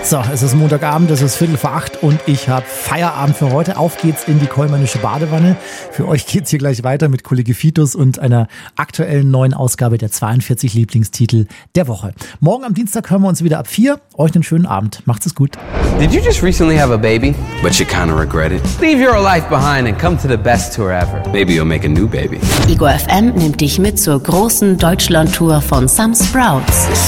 So, es ist Montagabend, es ist 7:45 und ich habe Feierabend für heute. Auf geht's in die Kollmannische Badewanne. Für euch geht's hier gleich weiter mit Kollege Fitus und einer aktuellen neuen Ausgabe der 42 Lieblingstitel der Woche. Morgen am Dienstag hören wir uns wieder ab 4. Euch einen schönen Abend. Macht's es gut. Did you just recently have a baby? But you kind of regret it? Leave your life behind and come to the best tour ever. Maybe you'll make a new baby. Ego FM nimmt dich mit zur großen Deutschland-Tour von Some Sprouts.